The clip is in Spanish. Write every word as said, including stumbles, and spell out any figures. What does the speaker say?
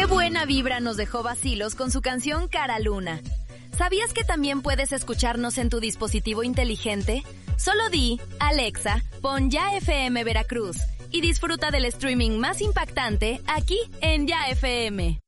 Qué buena vibra nos dejó Bacilos con su canción Cara Luna. ¿Sabías que también puedes escucharnos en tu dispositivo inteligente? Solo di, Alexa, pon Ya F M Veracruz y disfruta del streaming más impactante aquí en Ya F M.